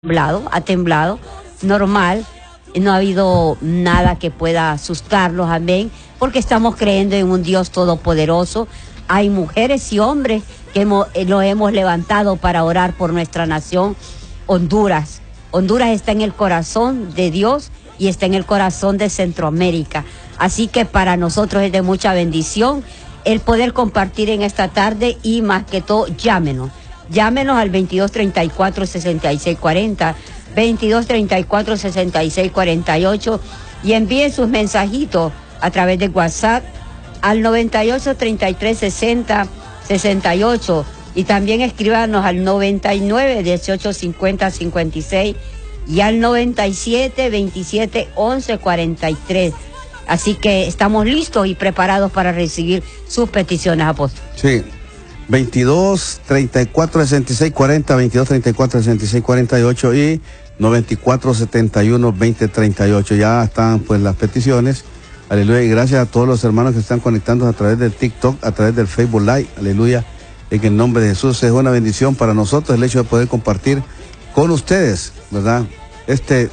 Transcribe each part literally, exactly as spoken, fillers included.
temblado, ha temblado, normal, no ha habido nada que pueda asustarlos, amén, porque estamos creyendo en un Dios todopoderoso. Hay mujeres y hombres que hemos, eh, lo hemos levantado para orar por nuestra nación, Honduras. Honduras está en el corazón de Dios y está en el corazón de Centroamérica. Así que para nosotros es de mucha bendición el poder compartir en esta tarde y más que todo, llámenos. Llámenos al veintidós treinta y cuatro, sesenta y seis cuarenta, veintidós treinta y cuatro, sesenta y seis cuarenta y ocho y envíen sus mensajitos a través de WhatsApp al noventa y ocho, treinta y tres, sesenta, sesenta y ocho y también escríbanos al noventa y nueve, dieciocho, cincuenta, cincuenta y seis y al noventa y siete, veintisiete, once, cuarenta y tres. Así que estamos listos y preparados para recibir sus peticiones, apóstol. Sí. veintidós, treinta y cuatro, sesenta y seis cuarenta, veintidós, treinta y cuatro, sesenta y seis cuarenta y ocho y noventa y cuatro, setenta y uno, veinte, treinta y ocho. Ya están pues las peticiones. Aleluya. Y gracias a todos los hermanos que están conectando a través del TikTok, a través del Facebook Live. Aleluya. En el nombre de Jesús es una bendición para nosotros el hecho de poder compartir con ustedes, ¿verdad? Este,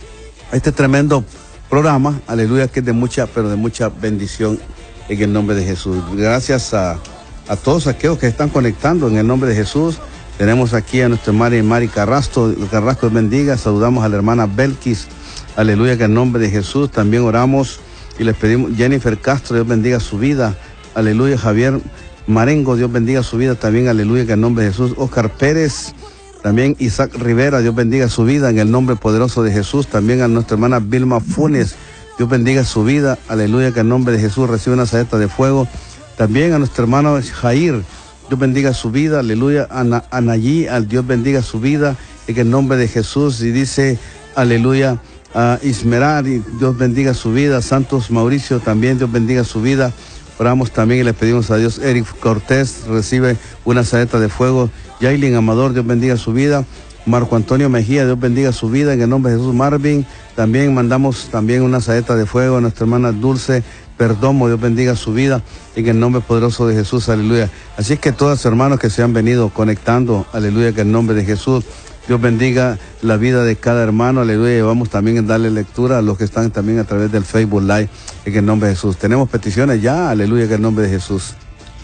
este tremendo programa, aleluya, que es de mucha, pero de mucha bendición en el nombre de Jesús. Gracias a a todos aquellos que están conectando en el nombre de Jesús. Tenemos aquí a nuestra hermana Mari Carrasco, Carrasco bendiga. Saludamos a la hermana Belkis, aleluya, que en nombre de Jesús también oramos y les pedimos. Jennifer Castro, Dios bendiga su vida, aleluya. Javier Marengo, Dios bendiga su vida también, aleluya, que en nombre de Jesús. Oscar Pérez, también Isaac Rivera, Dios bendiga su vida en el nombre poderoso de Jesús. También a nuestra hermana Vilma Funes, Dios bendiga su vida, aleluya, que en nombre de Jesús recibe una saeta de fuego. También a nuestro hermano Jair, Dios bendiga su vida, aleluya. Ana, Anayí, al Dios bendiga su vida, en el nombre de Jesús. Y dice, aleluya, a Ismerari, Dios bendiga su vida. Santos Mauricio, también Dios bendiga su vida. Oramos también y le pedimos a Dios. Eric Cortés recibe una saeta de fuego. Yailin Amador, Dios bendiga su vida. Marco Antonio Mejía, Dios bendiga su vida, en el nombre de Jesús. Marvin, también mandamos también una saeta de fuego a nuestra hermana Dulce Perdomo, Dios bendiga su vida en el nombre poderoso de Jesús, aleluya. Así que todos los hermanos que se han venido conectando, aleluya, que en nombre de Jesús, Dios bendiga la vida de cada hermano, aleluya. Y vamos también a darle lectura a los que están también a través del Facebook Live en el nombre de Jesús. Tenemos peticiones ya, aleluya, que en nombre de Jesús.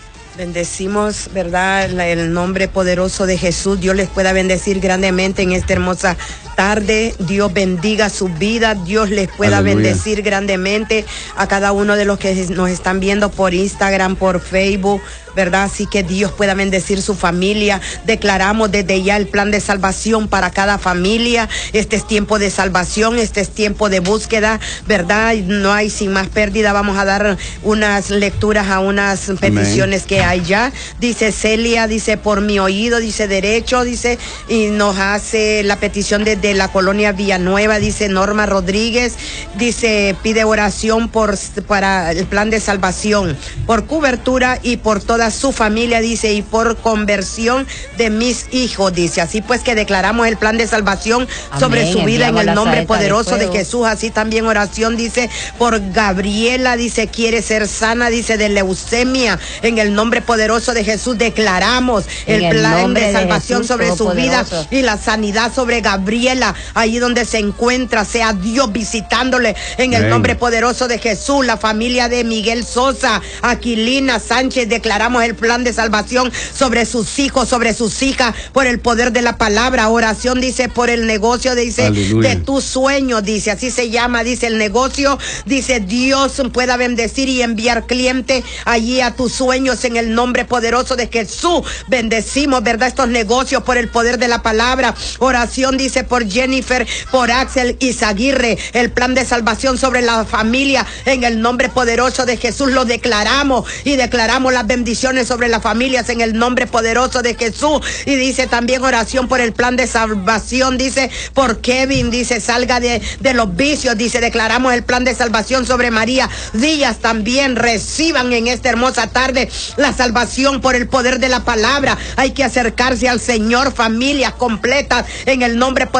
Bendecimos, ¿verdad? El nombre poderoso de Jesús. Dios les pueda bendecir grandemente en esta hermosa tarde. Dios bendiga su vida. Dios les pueda Aleluya. Bendecir grandemente a cada uno de los que nos están viendo por Instagram, por Facebook, ¿verdad? Así que Dios pueda bendecir su familia. Declaramos desde ya el plan de salvación para cada familia. Este es tiempo de salvación, este es tiempo de búsqueda, ¿verdad? No hay sin más pérdida. Vamos a dar unas lecturas a unas peticiones Amén. Que hay ya. Dice Celia, dice por mi oído, dice derecho, dice, y nos hace la petición desde la colonia Villanueva, dice Norma Rodríguez, dice pide oración por para el plan de salvación, por cobertura y por toda su familia, dice, y por conversión de mis hijos, dice. Así pues que declaramos el plan de salvación Amén. Sobre su vida Enviamos en el nombre poderoso de, de Jesús. Así también oración, dice, por Gabriela, dice, quiere ser sana, dice, de leucemia, en el nombre poderoso de Jesús. Declaramos el, el plan de salvación de Jesús, sobre su vida y la sanidad sobre Gabriela, allí donde se encuentra, sea Dios visitándole en el Amén. Nombre poderoso de Jesús. La familia de Miguel Sosa, Aquilina Sánchez, declaramos el plan de salvación sobre sus hijos, sobre sus hijas, por el poder de la palabra. Oración, dice, por el negocio, dice, Aleluya. De tu sueño, dice, así se llama, dice el negocio, dice Dios pueda bendecir y enviar cliente allí a tus sueños en el nombre poderoso de Jesús. Bendecimos, ¿verdad? Estos negocios por el poder de la palabra. Oración, dice, por Jennifer, por Axel Izaguirre, el plan de salvación sobre la familia en el nombre poderoso de Jesús. Lo declaramos y declaramos las bendiciones sobre las familias en el nombre poderoso de Jesús. Y dice también oración por el plan de salvación, dice, por Kevin, dice, salga de, de los vicios, dice, declaramos el plan de salvación sobre María Díaz también. Reciban en esta hermosa tarde la salvación por el poder de la palabra. Hay que acercarse al Señor, familias completas en el nombre poderoso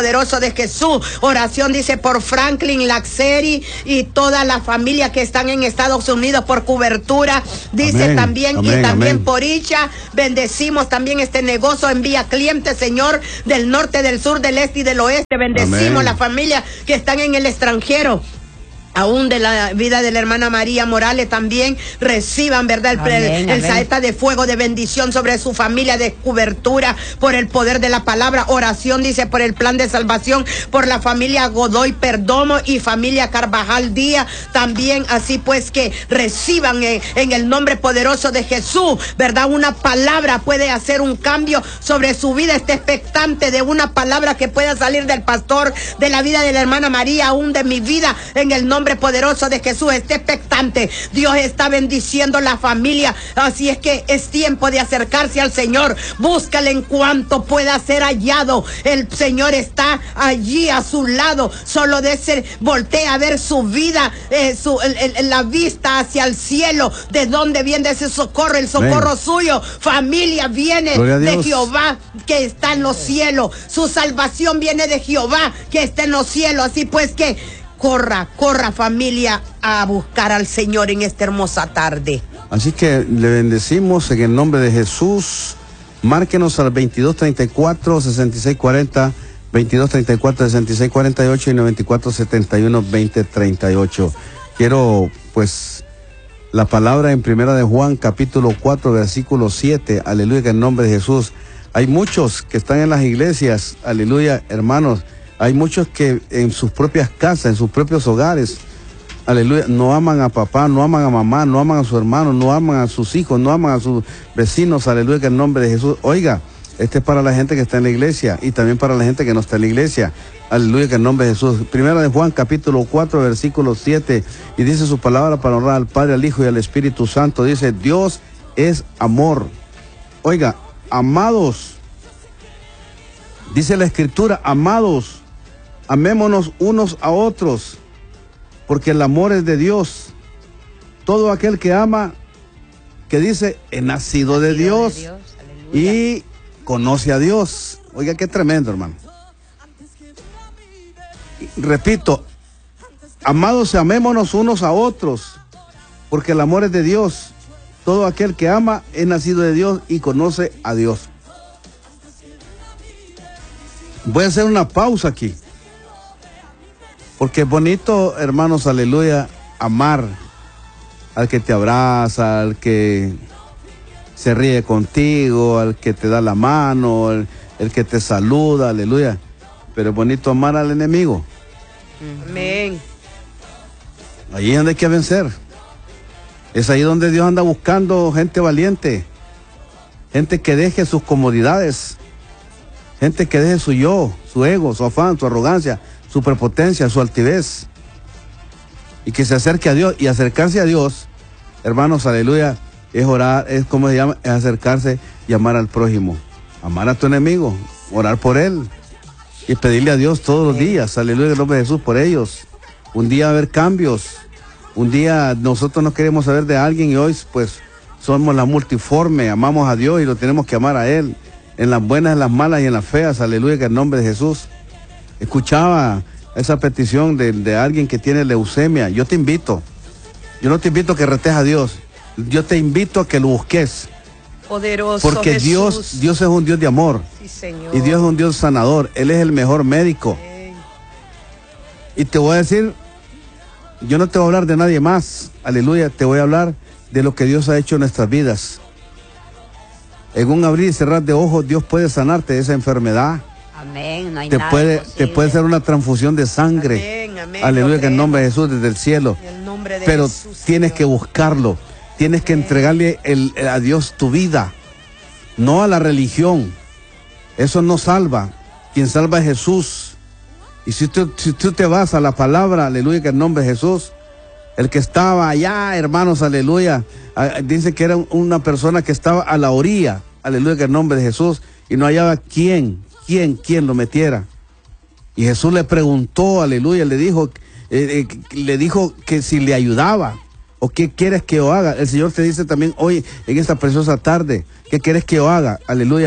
poderoso de Jesús. Oración dice por Franklin Laxeri y toda la familia que están en Estados Unidos por cobertura. Dice amén, también amén, y también amén. por Icha. Bendecimos también este negocio en Vía Cliente, Señor, del norte, del sur, del este y del oeste. Bendecimos amén. la familia que están en el extranjero. Aún de la vida de la hermana María Morales también reciban, ¿verdad? El, Amén, el, el amén. saeta de fuego de bendición sobre su familia, de cobertura por el poder de la palabra. Oración dice por el plan de salvación, por la familia Godoy Perdomo y familia Carvajal Díaz. También así pues que reciban en, en el nombre poderoso de Jesús, ¿verdad? Una palabra puede hacer un cambio sobre su vida. Esté expectante de una palabra que pueda salir del pastor, de la vida de la hermana María, aún de mi vida, en el nombre poderoso de Jesús. Esté expectante. Dios está bendiciendo la familia, así es que es tiempo de acercarse al Señor. Búscale en cuanto pueda ser hallado. El Señor está allí a su lado. Solo dese, voltea a ver su vida, eh, su, el, el, la vista hacia el cielo, de donde viene ese socorro, el socorro Amén. Suyo. Familia viene de Jehová que está en los cielos. Su salvación viene de Jehová que está en los cielos. Así pues que corra, corra familia a buscar al Señor en esta hermosa tarde. Así que le bendecimos en el nombre de Jesús. Márquenos al veintidós treinta y cuatro, sesenta y seis cuarenta, veintidós treinta y cuatro, sesenta y seis cuarenta y ocho y noventa y cuatro setenta y uno, veinte treinta y ocho. Quiero pues la palabra en primera de Juan capítulo cuatro versículo siete. Aleluya, que en nombre de Jesús. Hay muchos que están en las iglesias, aleluya, hermanos. Hay muchos que en sus propias casas, en sus propios hogares, aleluya, no aman a papá, no aman a mamá, no aman a sus hermanos, no aman a sus hijos, no aman a sus vecinos, aleluya, que en nombre de Jesús. Oiga, este es para la gente que está en la iglesia y también para la gente que no está en la iglesia. Aleluya, que en nombre de Jesús. Primera de Juan, capítulo cuatro, versículo siete, y dice su palabra para honrar al Padre, al Hijo y al Espíritu Santo. Dice, Dios es amor. Oiga, amados, dice la Escritura, amados, amémonos unos a otros, porque el amor es de Dios. Todo aquel que ama, que dice, he nacido de Dios, de Dios y conoce a Dios. Oiga, qué tremendo, hermano. Y repito, amados, amémonos unos a otros, porque el amor es de Dios. Todo aquel que ama es nacido de Dios y conoce a Dios. Voy a hacer una pausa aquí. Porque es bonito, hermanos, aleluya, amar al que te abraza, al que se ríe contigo, al que te da la mano, el, el que te saluda, aleluya. Pero es bonito amar al enemigo. Amén. Allí es donde hay que vencer. Es ahí donde Dios anda buscando gente valiente, gente que deje sus comodidades, gente que deje su yo, su ego, su afán, su arrogancia, su prepotencia, su altivez, y que se acerque a Dios. Y acercarse a Dios, hermanos, aleluya, es orar, es como se llama, es acercarse y amar al prójimo, amar a tu enemigo, orar por él y pedirle a Dios todos los días, aleluya, en el nombre de Jesús, por ellos. Un día va a haber cambios, un día nosotros no queremos saber de alguien y hoy pues somos la multiforme, amamos a Dios y lo tenemos que amar a Él, en las buenas, en las malas y en las feas, aleluya, que en el nombre de Jesús. Escuchaba esa petición de, de alguien que tiene leucemia. Yo te invito, yo no te invito a que retes a Dios, yo te invito a que lo busques. Poderoso porque Jesús. Dios, Dios es un Dios de amor. Sí, Señor. Y Dios es un Dios sanador. Él es el mejor médico. Amén. Y te voy a decir, yo no te voy a hablar de nadie más, aleluya, te voy a hablar de lo que Dios ha hecho en nuestras vidas. En un abrir y cerrar de ojos, Dios puede sanarte de esa enfermedad. Amén, no hay te nada puede, imposible. te puede hacer una transfusión de sangre. Amén, amén, aleluya, lo que en nombre de creemos. Jesús, desde el cielo. En el nombre de Pero Jesús, tienes Señor. que buscarlo, tienes que Amén. entregarle el, a Dios tu vida, no a la religión. Eso no salva. Quien salva es Jesús. Y si tú, si tú te vas a la palabra, aleluya, que en nombre de Jesús, el que estaba allá, hermanos, aleluya, dice que era una persona que estaba a la orilla, aleluya, que en nombre de Jesús, y no hallaba quién, quién, quién lo metiera. Y Jesús le preguntó, aleluya, le dijo, eh, eh, le dijo que si le ayudaba, o qué quieres que yo haga. El Señor te dice también hoy, en esta preciosa tarde, ¿qué quieres que yo haga? Aleluya.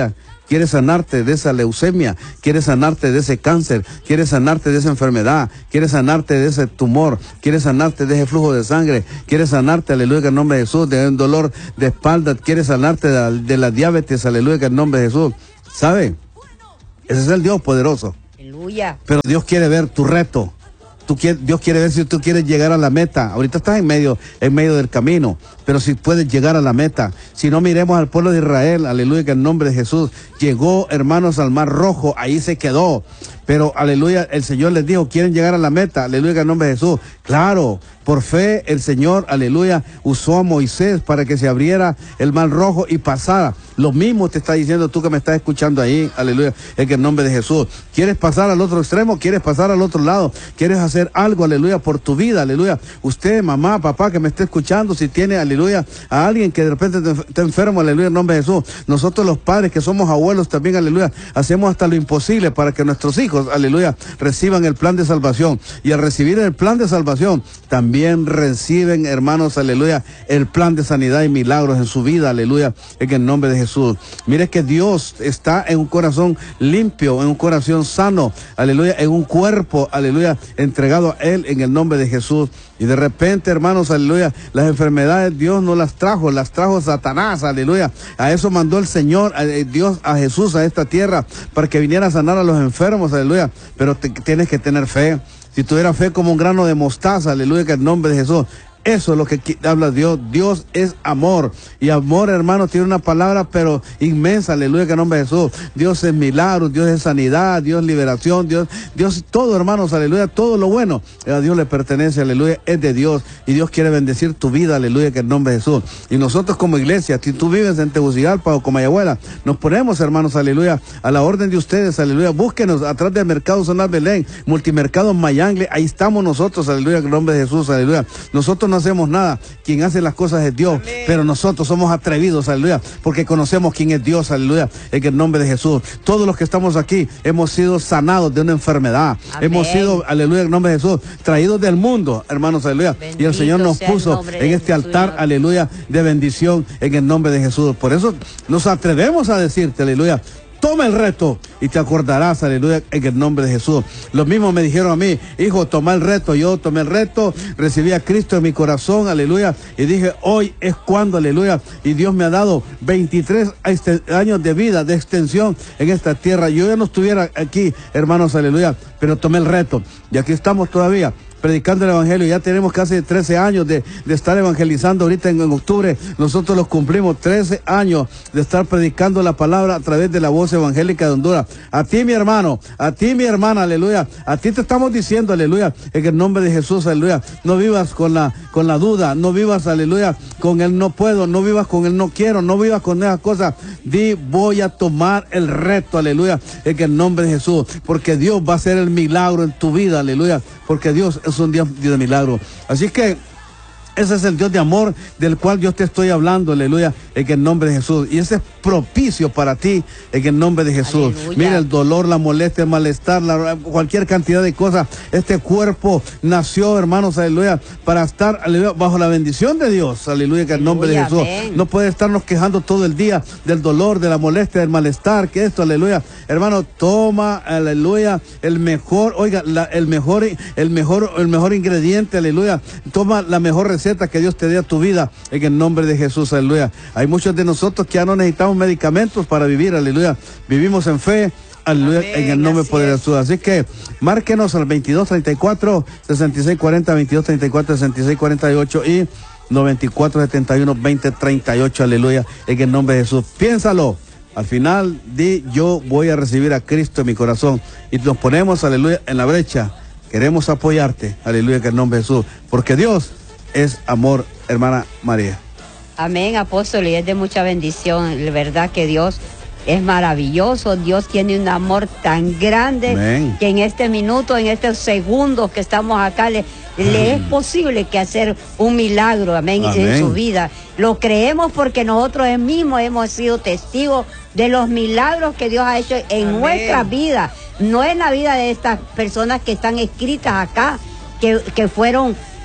quiere sanarte de esa leucemia, quiere sanarte de ese cáncer, quiere sanarte de esa enfermedad, quiere sanarte de ese tumor, quiere sanarte de ese flujo de sangre, quiere sanarte, aleluya, en el nombre de Jesús, de un dolor de espalda, quiere sanarte de la, de la diabetes, aleluya, en el nombre de Jesús. ¿Sabe? Ese es el Dios poderoso. Aleluya. Pero Dios quiere ver tu reto. Tú quieres, Dios quiere ver si tú quieres llegar a la meta. Ahorita estás en medio, en medio del camino, pero si puedes llegar a la meta. Si no, miremos al pueblo de Israel, aleluya, que en nombre de Jesús llegó, hermanos, al Mar Rojo, ahí se quedó. Pero, aleluya, el Señor les dijo, ¿quieren llegar a la meta? Aleluya, que en nombre de Jesús. Claro, por fe el Señor, aleluya, usó a Moisés para que se abriera el Mar Rojo y pasara. Lo mismo te está diciendo tú que me estás escuchando ahí, aleluya, en el nombre de Jesús. ¿Quieres pasar al otro extremo? ¿Quieres pasar al otro lado? ¿Quieres hacer algo, aleluya, por tu vida, aleluya? Usted, mamá, papá, que me esté escuchando, si tiene, aleluya, a alguien que de repente está enfermo, aleluya, en nombre de Jesús. Nosotros los padres que somos abuelos también, aleluya, hacemos hasta lo imposible para que nuestros hijos, aleluya, reciban el plan de salvación. Y al recibir el plan de salvación, también reciben, hermanos, aleluya, el plan de sanidad y milagros en su vida, aleluya, en el nombre de Jesús. Mire que Dios está en un corazón limpio, en un corazón sano, aleluya, en un cuerpo, aleluya, entregado a Él en el nombre de Jesús. Y de repente, hermanos, aleluya, las enfermedades Dios no las trajo, las trajo Satanás, aleluya. A eso mandó el Señor, a Dios, a Jesús a esta tierra, para que viniera a sanar a los enfermos, aleluya. Pero te, tienes que tener fe. Si tuviera fe como un grano de mostaza, aleluya, que en el nombre de Jesús. Eso es lo que habla Dios. Dios es amor. Y amor, hermano, tiene una palabra, pero inmensa, aleluya, que en nombre de Jesús. Dios es milagro, Dios es sanidad, Dios es liberación, Dios, Dios, todo, hermanos, aleluya, todo lo bueno a Dios le pertenece, aleluya, es de Dios. Y Dios quiere bendecir tu vida, aleluya, que en nombre de Jesús. Y nosotros como iglesia, si tú vives en Tegucigalpa o Comayagüela, nos ponemos, hermanos, aleluya, a la orden de ustedes, aleluya. Búsquenos atrás del mercado Zonal Belén, Multimercado Mayangle, ahí estamos nosotros, aleluya, en nombre de Jesús, aleluya. Nosotros no hacemos nada, quien hace las cosas es Dios. Amén. Pero nosotros somos atrevidos, aleluya, porque conocemos quién es Dios, aleluya, en el nombre de Jesús. Todos los que estamos aquí hemos sido sanados de una enfermedad. Amén. Hemos sido, aleluya, en el nombre de Jesús, traídos del mundo, hermanos, aleluya. Bendito y el Señor nos puso en este altar, Señor, aleluya, de bendición en el nombre de Jesús. Por eso nos atrevemos a decirte, aleluya, toma el reto y te acordarás, aleluya, en el nombre de Jesús. Lo mismo me dijeron a mí, hijo, toma el reto. Yo tomé el reto, recibí a Cristo en mi corazón, aleluya, y dije, hoy es cuando, aleluya, y Dios me ha dado veintitrés años de vida, de extensión en esta tierra. Yo ya no estuviera aquí, hermanos, aleluya, pero tomé el reto y aquí estamos todavía predicando el evangelio. Ya tenemos casi trece años de, de estar evangelizando. Ahorita en, en octubre nosotros los cumplimos, trece años de estar predicando la palabra a través de la voz evangélica de Honduras. A ti, mi hermano, a ti, mi hermana, aleluya, a ti te estamos diciendo, aleluya, en el nombre de Jesús, aleluya, no vivas con la, con la duda, no vivas, aleluya, con el no puedo, no vivas con el no quiero, no vivas con esas cosas. Di, voy a tomar el reto, aleluya, en el nombre de Jesús, porque Dios va a hacer el milagro en tu vida, aleluya, porque Dios es un Dios de milagro. Así que ese es el Dios de amor del cual yo te estoy hablando, aleluya, en el nombre de Jesús. Y ese es propicio para ti, en el nombre de Jesús. Aleluya. Mira el dolor, la molestia, el malestar, la, cualquier cantidad de cosas. Este cuerpo nació, hermanos, aleluya, para estar, aleluya, bajo la bendición de Dios, aleluya, en el nombre de Jesús. Amén. No puede estarnos quejando todo el día del dolor, de la molestia, del malestar, que esto, aleluya. Hermano, toma, aleluya, el mejor, oiga, la, el mejor, el mejor, el mejor ingrediente, aleluya. Toma la mejor receta que Dios te dé a tu vida en el nombre de Jesús, aleluya. Hay muchos de nosotros que ya no necesitamos medicamentos para vivir, aleluya. Vivimos en fe, aleluya, amén, en el nombre poderoso de Jesús. Así que márquenos al veintidós treinta y cuatro, sesenta y seis cuarenta, veintidós treinta y cuatro, sesenta y seis cuarenta y ocho y noventa y cuatro setenta y uno, veinte treinta y ocho, aleluya, en el nombre de Jesús. Piénsalo. Al final, di, yo voy a recibir a Cristo en mi corazón. Y nos ponemos, aleluya, en la brecha. Queremos apoyarte, aleluya, en el nombre de Jesús. Porque Dios es amor, hermana María. Amén, apóstol, y es de mucha bendición. La verdad que Dios es maravilloso. Dios tiene un amor tan grande. Amén. Que en este minuto, en estos segundos que estamos acá, le, le es posible que hacer un milagro, amén, amén, en su vida. Lo creemos porque nosotros mismos hemos sido testigos de los milagros que Dios ha hecho en amén. Nuestra vida, no en la vida de estas personas que están escritas acá, que, que fueron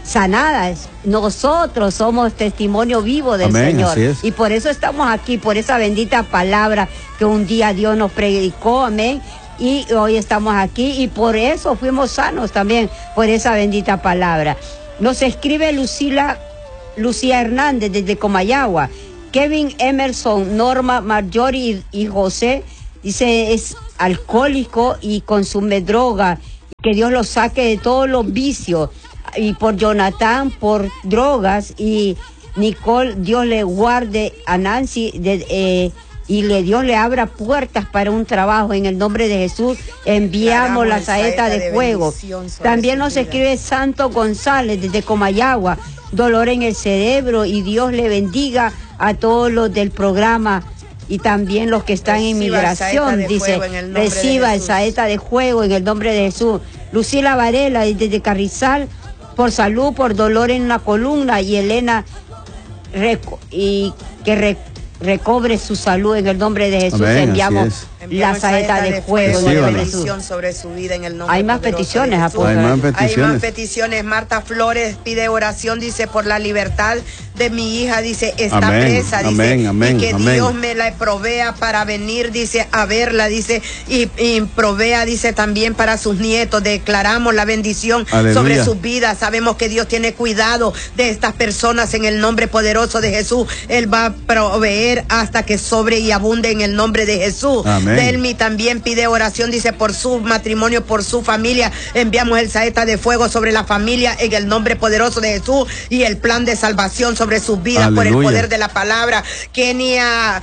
sanadas. Nosotros somos testimonio vivo del Amén, Señor. así es. Y por eso estamos aquí, por esa bendita palabra que un día Dios nos predicó, amén. Y hoy estamos aquí y por eso fuimos sanos también, por esa bendita palabra. Nos escribe Lucila, Lucía Hernández desde Comayagua. Kevin Emerson, Norma, Marjorie y, y José, dice, es alcohólico y consume droga. Que Dios lo saque de todos los vicios. Y por Jonathan, por drogas. Y Nicole, Dios le guarde a Nancy de, eh, y le Dios le abra puertas para un trabajo. En el nombre de Jesús enviamos la saeta de, de fuego. También nos vida. Escribe Santo González desde Comayagua, dolor en el cerebro, y Dios le bendiga a todos los del programa y también los que están reciba en migración. Dice, reciba el saeta de fuego en el nombre de Jesús. Lucila Varela desde Carrizal, por salud, por dolor en la columna, y Elena reco y que re recobre su salud en el nombre de Jesús. Amén, enviamos la saeta de fuego en el nombre de Jesús. Sobre su vida en el nombre Hay más peticiones, Hay más peticiones. Hay más peticiones. Marta Flores pide oración, dice, por la libertad de mi hija, dice, está amén, presa, dice, amén, amén, y que amén. Dios me la provea para venir, dice, a verla, dice, y, y provea, dice, también para sus nietos. Declaramos la bendición aleluya. Sobre sus vidas. Sabemos que Dios tiene cuidado de estas personas en el nombre poderoso de Jesús. Él va a proveer hasta que sobre y abunde en el nombre de Jesús. Amén. Delmi también pide oración, dice, por su matrimonio, por su familia. Enviamos el saeta de fuego sobre la familia en el nombre poderoso de Jesús, y el plan de salvación sobre sus vidas. Aleluya. Por el poder de la palabra. Kenia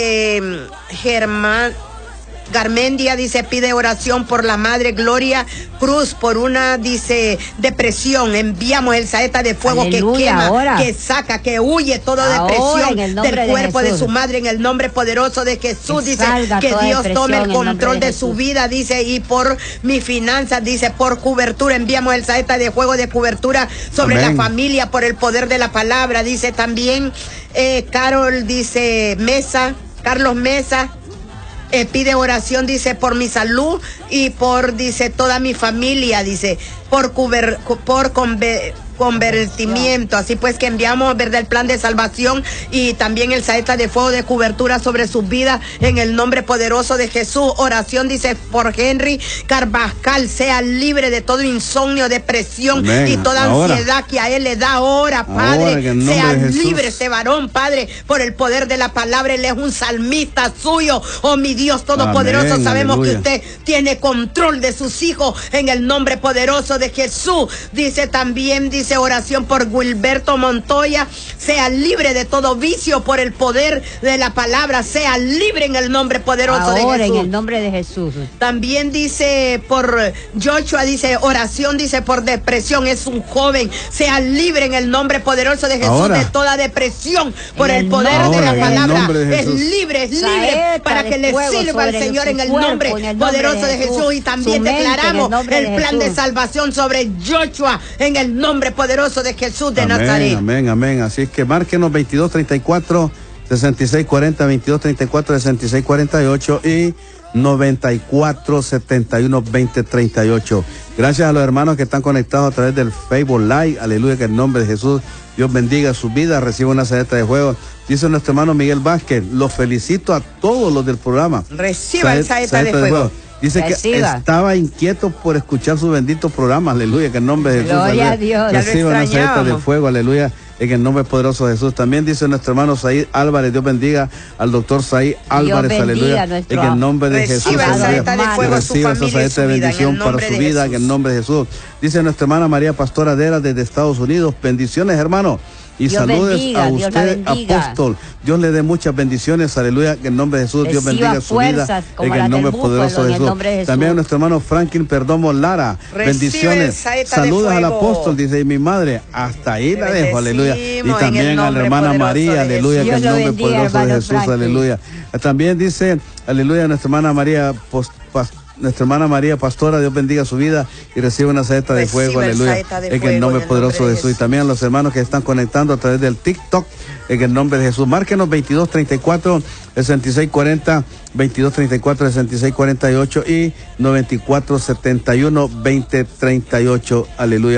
eh, Germán Garmendia, dice, pide oración por la madre Gloria Cruz, por una, dice, depresión. Enviamos el saeta de fuego. Aleluya, que quema, ahora. Que saca, que huye toda ahora, depresión del cuerpo de, de su madre en el nombre poderoso de Jesús. Que dice que Dios tome el control de, de su vida, dice, y por mis finanzas, dice, por cobertura. Enviamos el saeta de fuego de cobertura sobre amén. La familia por el poder de la palabra. Dice también eh, Carol, dice, Mesa, Carlos Mesa, Eh, pide oración, dice, por mi salud y por, dice, toda mi familia, dice, por cuber, por conver, convertimiento. Así pues que enviamos, verdad, el plan de salvación y también el saeta de fuego de cobertura sobre sus vidas en el nombre poderoso de Jesús. Oración, dice, por Henry Carvajal, sea libre de todo insomnio, depresión amén. Y toda ahora. Ansiedad que a él le da ahora, Padre. Ahora, sea libre este varón, Padre, por el poder de la palabra. Él es un salmista suyo, oh mi Dios todopoderoso. Amén, sabemos aleluya. Que usted tiene control de sus hijos en el nombre poderoso de Jesús. Dice también, dice, Dice oración por Wilberto Montoya, sea libre de todo vicio por el poder de la palabra, sea libre en el nombre poderoso ahora, de Jesús. Ahora en el nombre de Jesús. También dice por Joshua, dice oración, dice por depresión, es un joven, sea libre en el nombre poderoso de Jesús ahora. De toda depresión por en el poder ahora, de la palabra. De es libre, es libre saeta para que le sirva al Señor en el nombre, en el nombre poderoso de Jesús. De Jesús. Y también su declaramos el, el plan de, de salvación sobre Joshua en el nombre poderoso de Jesús de amén, Nazaret. Amén, amén. Así es que márquenos veintidós treinta y cuatro sesenta y seis cuarenta, veintidós treinta y cuatro sesenta y seis cuarenta y ocho y noventa y cuatro setenta y uno veinte treinta y ocho. Gracias a los hermanos que están conectados a través del Facebook Live. Aleluya, que en el nombre de Jesús Dios bendiga su vida. Reciba una saeta de fuego. Dice nuestro hermano Miguel Vázquez, los felicito a todos los del programa. Reciba Saet, el saeta, saeta de, de fuego. fuego. Dice reciba. Que estaba inquieto por escuchar su bendito programa, aleluya, que en nombre de Jesús. Gloria a Dios. Reciba una saeta de fuego, aleluya, en el nombre poderoso de Jesús. También dice nuestro hermano Said Álvarez, Dios bendiga al doctor Said Álvarez, aleluya, en el nombre de Jesús. Reciba esa saeta de fuego, reciba esa saeta de bendición para su vida, en el nombre de Jesús. Dice nuestra hermana María Pastora Dera desde Estados Unidos, bendiciones, hermano. Y Dios saludes bendiga, a usted, apóstol. Dios le dé muchas bendiciones, aleluya, en el nombre de Jesús. Dios bendiga su vida, en el nombre poderoso de Jesús. de Jesús. También a nuestro hermano Franklin Perdomo Lara, recibe bendiciones. Saludos al apóstol, dice mi madre. Hasta ahí la dejo, aleluya. Y también a la hermana María, aleluya, en el nombre bendiga, poderoso de Jesús, Franklin. Aleluya. También dice, aleluya, nuestra hermana María Post, Post, nuestra hermana María Pastora, Dios bendiga su vida y recibe una saeta de fuego, aleluya, en el nombre poderoso de Jesús. Y también a los hermanos que están conectando a través del TikTok, en el nombre de Jesús. Márquenos veintidós treinta y cuatro sesenta y seis cuarenta, veintidós treinta y cuatro sesenta y seis cuarenta y ocho y noventa y cuatro setenta y uno veinte treinta y ocho, aleluya,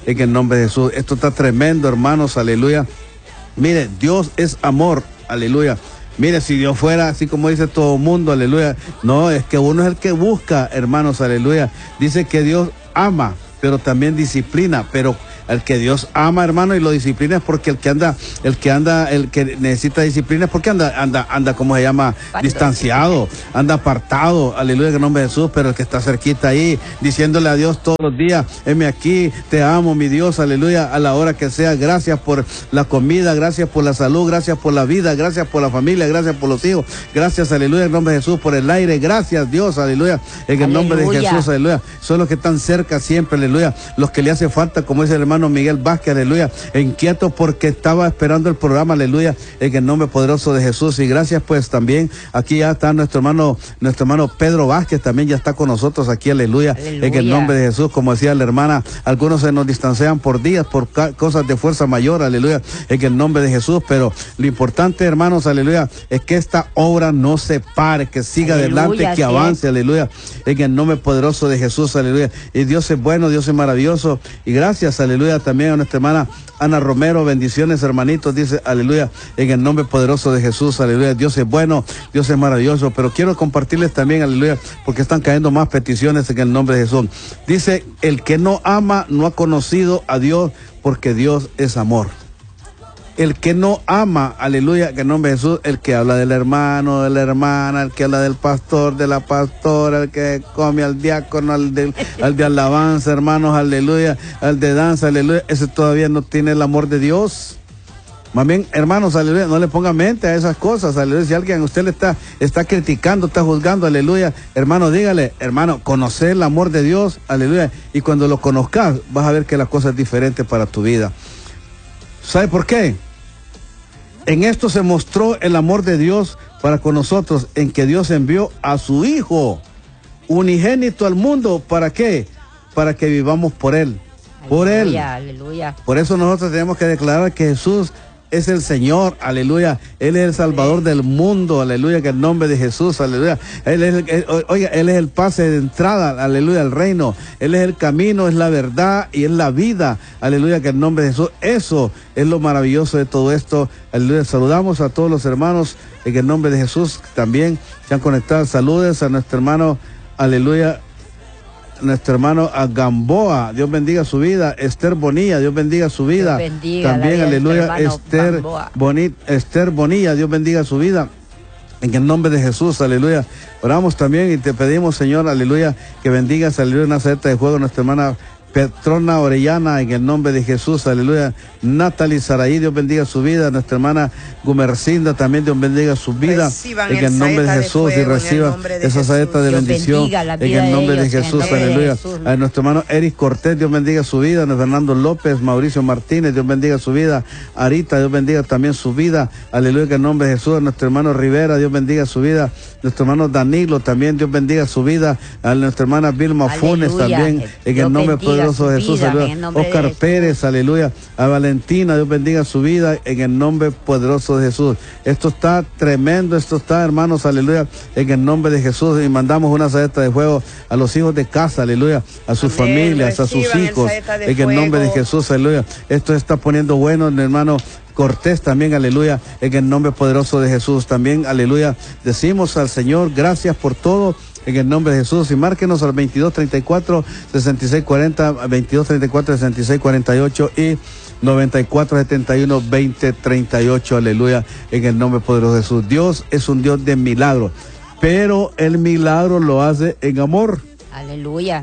en el nombre de Jesús. Esto está tremendo, hermanos, aleluya. Mire, Dios es amor, aleluya. Mire, si Dios fuera así como dice todo el mundo, aleluya. No, es que uno es el que busca, hermanos, aleluya. Dice que Dios ama, pero también disciplina, pero el que Dios ama, hermano, y lo disciplina es porque el que anda, el que anda, el que necesita disciplina es porque anda, anda, anda, ¿cómo se llama? Distanciado, anda apartado, aleluya, en el nombre de Jesús, pero el que está cerquita ahí, diciéndole a Dios todos los días, heme aquí, te amo, mi Dios, aleluya, a la hora que sea, gracias por la comida, gracias por la salud, gracias por la vida, gracias por la familia, gracias por los hijos, gracias, aleluya, en el nombre de Jesús, por el aire, gracias, Dios, aleluya, en el nombre de Jesús, aleluya, son los que están cerca siempre, aleluya, los que le hace falta, como dice el hermano Miguel Vázquez, aleluya, inquieto porque estaba esperando el programa, aleluya, en el nombre poderoso de Jesús. Y gracias, pues también aquí ya está nuestro hermano, nuestro hermano Pedro Vázquez, también ya está con nosotros aquí, aleluya, aleluya. En el nombre de Jesús. Como decía la hermana, algunos se nos distancian por días, por cosas de fuerza mayor, aleluya, en el nombre de Jesús, pero lo importante, hermanos, aleluya, es que esta obra no se pare, que siga aleluya, adelante, que avance, es. aleluya, en el nombre poderoso de Jesús, aleluya. Y Dios es bueno, Dios es maravilloso, y gracias, aleluya, también a nuestra hermana Ana Romero, bendiciones, hermanitos, dice, aleluya, en el nombre poderoso de Jesús, aleluya. Dios es bueno, Dios es maravilloso, pero quiero compartirles también, aleluya, porque están cayendo más peticiones en el nombre de Jesús. Dice, el que no ama no ha conocido a Dios, porque Dios es amor. El que no ama, aleluya, que en nombre de Jesús, el que habla del hermano, de la hermana, el que habla del pastor, de la pastora, el que come al diácono, al de, al de alabanza, hermanos, aleluya, al de danza, aleluya, ese todavía no tiene el amor de Dios. Más bien, hermanos, aleluya, no le ponga mente a esas cosas, aleluya. Si alguien a usted le está, está criticando, está juzgando, aleluya, hermano, dígale, hermano, conocer el amor de Dios, aleluya, y cuando lo conozcas, vas a ver que la cosa es diferente para tu vida. ¿Sabe por qué? En esto se mostró el amor de Dios para con nosotros, en que Dios envió a su Hijo unigénito al mundo. ¿Para qué? Para que vivamos por Él. Por aleluya, Él. Aleluya. Por eso nosotros tenemos que declarar que Jesús es el Señor, aleluya. Él es el Salvador del mundo, aleluya, que el nombre de Jesús, aleluya. Él es el, él, oiga, Él es el pase de entrada, aleluya, al reino. Él es el camino, es la verdad y es la vida, aleluya, que el nombre de Jesús. Eso es lo maravilloso de todo esto, aleluya. Saludamos a todos los hermanos en el nombre de Jesús, también se han conectado. Saludes a nuestro hermano, aleluya, nuestro hermano a Gamboa, Dios bendiga su vida. Esther Bonilla, Dios bendiga su vida. Dios bendiga, también, aleluya, Esther Bonit, Esther Bonilla, Dios bendiga su vida. En el nombre de Jesús, aleluya. Oramos también y te pedimos, Señor, aleluya, que bendigas, aleluya, una saeta de fuego, nuestra hermana Petrona Orellana, en el nombre de Jesús, aleluya. Natalie Saraí, Dios bendiga su vida. Nuestra hermana Gumercinda, también Dios bendiga su vida. Reciban en el nombre de Jesús de y reciban esa saeta de Dios bendición en el nombre de, de Jesús, aleluya. Jesús. A nuestro hermano Eric Cortés, Dios bendiga su vida. A Fernando López, Mauricio Martínez, Dios bendiga su vida. Arita, Dios bendiga también su vida, aleluya, en el nombre de Jesús. A nuestro hermano Rivera, Dios bendiga su vida. Nuestro hermano Danilo, también Dios bendiga su vida. A nuestra hermana Vilma Funes, también en Dios el nombre poderoso de Jesús, aleluya. Oscar Pérez, aleluya. A Valentina, Dios bendiga su vida en el nombre poderoso de Jesús. Esto está tremendo, esto está, hermanos, aleluya, en el nombre de Jesús. Y mandamos una saeta de fuego a los hijos de casa, aleluya, a sus amén, familias, a sus hijos, en el nombre de Jesús, aleluya. Esto se está poniendo bueno, hermano Cortés, también, aleluya, en el nombre poderoso de Jesús. También, aleluya, decimos al Señor, gracias por todo, en el nombre de Jesús. Y márquenos al veintidós treinta y cuatro, sesenta y seis cuarenta, veintidós treinta y cuatro, sesenta y seis cuarenta y ocho y noventa y cuatro setenta y uno veinte treinta y ocho, aleluya, en el nombre poderoso de Jesús. Dios es un Dios de milagros, pero el milagro lo hace en amor. Aleluya.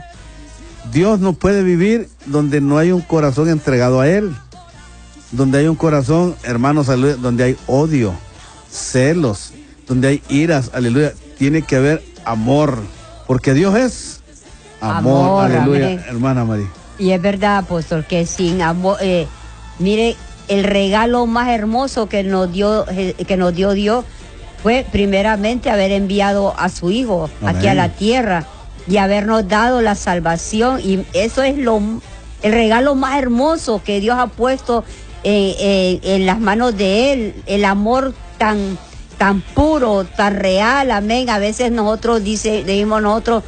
Dios no puede vivir donde no hay un corazón entregado a Él. Donde hay un corazón, hermanos, aleluya, donde hay odio, celos, donde hay iras, aleluya, tiene que haber amor, porque Dios es amor, amor, aleluya, amén. Hermana María. Y es verdad, apóstol, que sin amor, eh, mire, el regalo más hermoso que nos dio, eh, que nos dio Dios fue primeramente haber enviado a su Hijo amén. Aquí a la tierra y habernos dado la salvación, y eso es lo, el regalo más hermoso que Dios ha puesto en, en, en las manos de Él, el amor tan, tan puro, tan real, amén. A veces nosotros dice, decimos nosotros,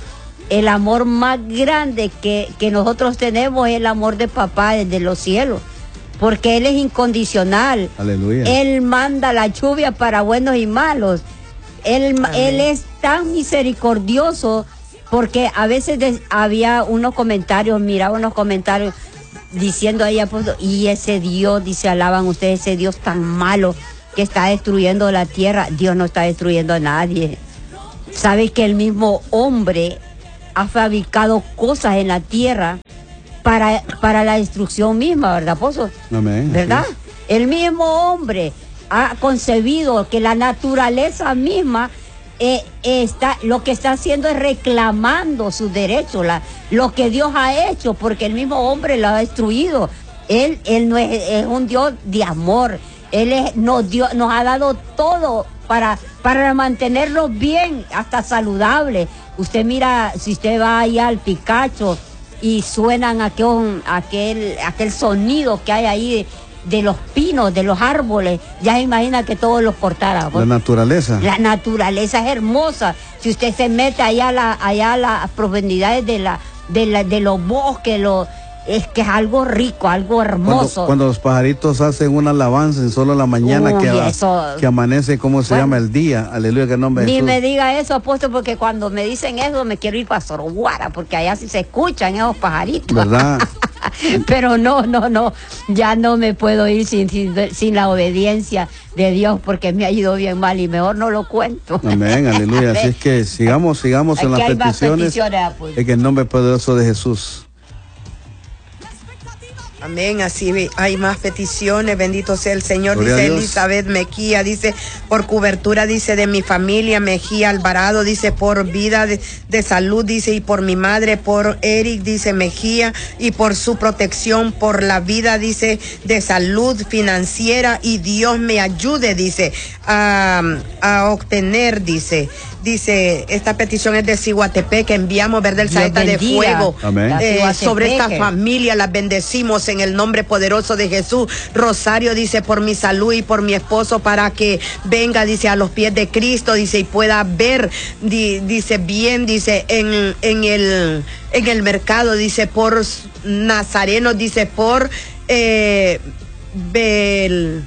el amor más grande que, que nosotros tenemos es el amor de papá desde los cielos, porque Él es incondicional. Aleluya. Él manda la lluvia para buenos y malos. Él, él es tan misericordioso, porque a veces de, había unos comentarios, miraba unos comentarios diciendo ahí, y ese Dios, dice, alaban ustedes, ese Dios tan malo que está destruyendo la tierra. Dios no está destruyendo a nadie. Sabe que el mismo hombre ha fabricado cosas en la tierra para, para la destrucción misma, ¿verdad, Pozo? Amén. ¿Verdad? El mismo hombre ha concebido que la naturaleza misma eh, está, lo que está haciendo es reclamando sus derechos, la, lo que Dios ha hecho, porque el mismo hombre lo ha destruido. Él, él no es, es un Dios de amor. Él es, nos, dio, nos ha dado todo para, para mantenerlos bien, hasta saludables. Usted mira, si usted va allá al Picacho y suenan aquel, aquel, aquel sonido que hay ahí de, de los pinos, de los árboles, ya se imagina que todos los cortara. La naturaleza. La naturaleza es hermosa. Si usted se mete allá a, la, allá a las profundidades de, la, de, la, de los bosques, los... es que es algo rico, algo hermoso. Cuando, cuando los pajaritos hacen una alabanza en solo la mañana, Uy, que, eso, que amanece, ¿cómo se bueno, llama el día? Aleluya, que el nombre de Ni Jesús. me diga eso, apóstol, porque cuando me dicen eso me quiero ir para Soroguara, porque allá sí se escuchan esos pajaritos. ¿Verdad? Pero no, no, no, ya no me puedo ir sin, sin, sin la obediencia de Dios, porque me ha ido bien mal y mejor no lo cuento. Amén, aleluya. Así es que sigamos, sigamos en las peticiones, peticiones en el nombre poderoso de Jesús. Amén, así hay más peticiones, bendito sea el Señor. Gloria dice Elizabeth Mejía, dice, por cobertura, dice, de mi familia, Mejía Alvarado, dice, por vida de, de salud, dice, y por mi madre, por Eric, dice, Mejía, y por su protección, por la vida, dice, de salud financiera, y Dios me ayude, dice, a, a obtener, dice, dice, esta petición es de Ciguatepec, que enviamos, ¿verdad?, el saeta de fuego eh, sobre esta familia, las bendecimos en el nombre poderoso de Jesús. Rosario dice, por mi salud y por mi esposo, para que venga, dice, a los pies de Cristo, dice, y pueda ver, di, dice, bien, dice, en, en el, en el mercado, dice, por Nazareno, dice, por eh, Bel,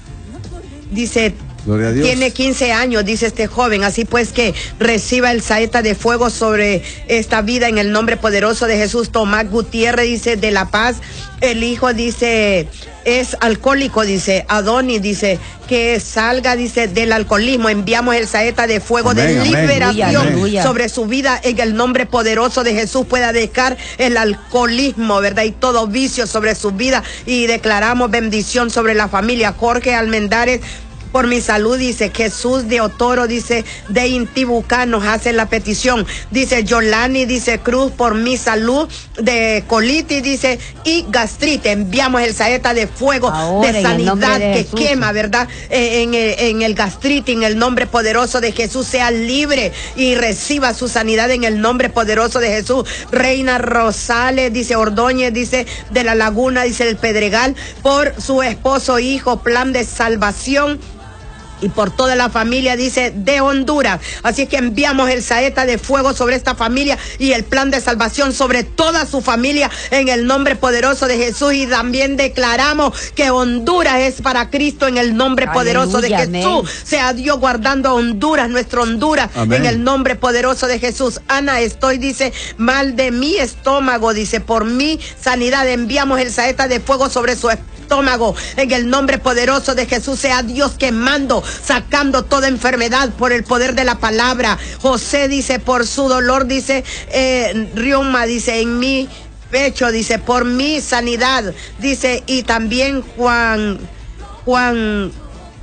dice, Gloria a Dios. Tiene quince años, dice este joven, así pues que reciba el saeta de fuego sobre esta vida en el nombre poderoso de Jesús. Tomás Gutiérrez, dice, de La Paz, el hijo, dice, es alcohólico, dice, Adonis, dice, que salga, dice, del alcoholismo. Enviamos el saeta de fuego amén, de liberación amén, amén. sobre su vida en el nombre poderoso de Jesús. Pueda dejar el alcoholismo, ¿verdad? Y todo vicio sobre su vida, y declaramos bendición sobre la familia. Jorge Almendares, por mi salud, dice, Jesús de Otoro, dice, de Intibucá, nos hace la petición. Dice Yolani, dice, Cruz, por mi salud, de colitis, dice, y gastrite. Enviamos el saeta de fuego ahora, de sanidad de que Jesús. Quema, ¿verdad? Eh, en, el, en el gastrite, en el nombre poderoso de Jesús, sea libre y reciba su sanidad en el nombre poderoso de Jesús. Reina Rosales, dice, Ordóñez, dice, de La Laguna, dice, el Pedregal, por su esposo, hijo, plan de salvación, y por toda la familia, dice, de Honduras. Así que enviamos el saeta de fuego sobre esta familia y el plan de salvación sobre toda su familia en el nombre poderoso de Jesús. Y también declaramos que Honduras es para Cristo en el nombre aleluya, poderoso de Jesús. Amén. Sea Dios guardando a Honduras, nuestro Honduras, amén, en el nombre poderoso de Jesús. Ana, estoy, dice, mal de mi estómago, dice, por mi sanidad. Enviamos el saeta de fuego sobre su estómago en el nombre poderoso de Jesús. Sea Dios quemando, sacando toda enfermedad por el poder de la palabra. José, dice, por su dolor, dice, eh, Rioma, dice, en mi pecho, dice, por mi sanidad, dice, y también Juan, Juan,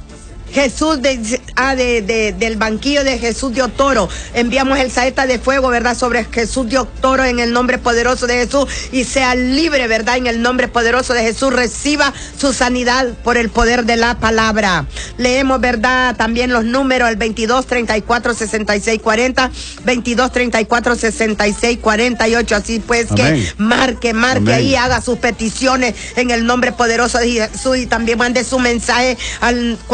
Jesús de, ah, de, de, del banquillo de Jesús de Otoro. Enviamos el saeta de fuego, ¿verdad?, sobre Jesús de Otoro en el nombre poderoso de Jesús, y sea libre, ¿verdad?, en el nombre poderoso de Jesús. Reciba su sanidad por el poder de la palabra. Leemos, ¿verdad?, también los números, el veintidós, treinta y cuatro, sesenta y seis, cuarenta, veintidós, treinta y cuatro, sesenta y seis, cuarenta y ocho. Así pues amén, que marque, marque amén, ahí, haga sus peticiones en el nombre poderoso de Jesús, y también mande su mensaje al cuarenta y cuatro,